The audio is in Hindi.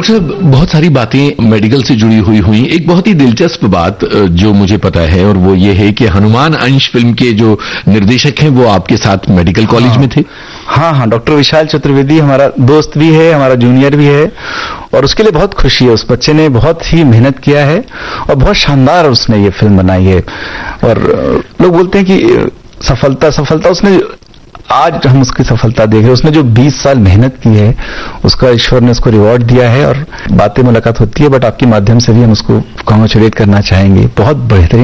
डॉक्टर साहब, बहुत सारी बातें मेडिकल से जुड़ी हुई एक बहुत ही दिलचस्प बात जो मुझे पता है, और वो ये है कि हनुमान अंश फिल्म के जो निर्देशक हैं वो आपके साथ मेडिकल कॉलेज में थे। हाँ, डॉक्टर विशाल चतुर्वेदी हमारा दोस्त भी है, हमारा जूनियर भी है, और उसके लिए बहुत खुशी है। उस बच्चे ने बहुत ही मेहनत किया है और बहुत शानदार उसने ये फिल्म बनाई है। और लोग बोलते हैं कि सफलता उसने, आज हम उसकी सफलता देख रहे हैं। उसने जो 20 साल मेहनत की है उसका ईश्वर ने उसको रिवॉर्ड दिया है। और बातें मुलाकात होती है, बट आपके माध्यम से भी हम उसको कांग्रेचुलेट करना चाहेंगे। बहुत बेहतरीन